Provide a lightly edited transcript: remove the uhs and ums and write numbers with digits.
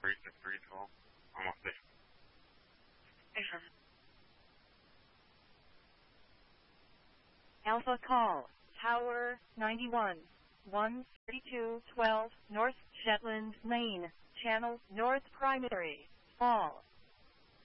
363212. Almost station. Station. Alpha call, Tower 91, 13212 North Shetland Lane, Channel North Primary, Fall.